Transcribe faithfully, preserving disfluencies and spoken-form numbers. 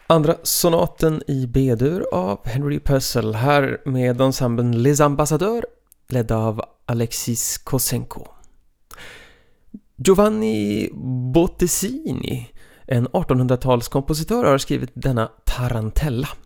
Andra sonaten i B-dur av Henry Purcell, här med ensemblen Les Ambassadeurs, ledd av Alexis Kosenko. Giovanni Bottesini, en artonhundratalskompositör, har skrivit denna Tarantella.